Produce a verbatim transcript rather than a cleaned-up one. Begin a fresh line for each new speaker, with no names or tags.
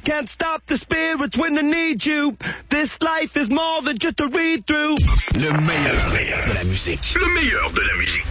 Can't stop the spirits when they need you. This life is more than just a read-through.
Le meilleur de la musique.
Le meilleur de la musique.